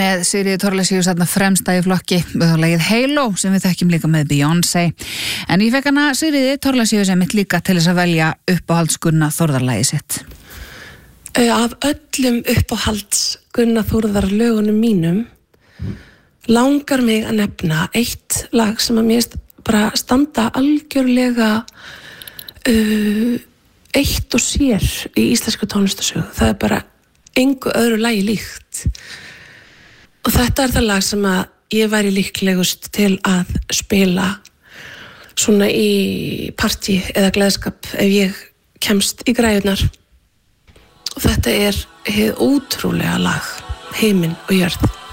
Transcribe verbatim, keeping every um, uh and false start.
með Sigríði Thorlacius þarna fremsta í flokki með lagið Halo sem við þekkjum líka með Beyoncé. En ég fekk hana Sigríði Thorlacius einmitt líka til þess að velja uppáhalds Gunna Þórðar-lagið sitt. Af öllum uppáhalds Gunna Þórðar lögunum mínum langar mig að nefna eitt lag sem að mér bara standa algjörlega uh, eitt og sér í íslensku tónlistarsögu. Það er bara engu öðru lagi líkt. Og þetta er það lag sem að ég væri líklegust til að spila svona í partí eða gleðskap ef ég kemst í græjurnar. Og þetta er hið ótrúlega lag Himinn og jörð.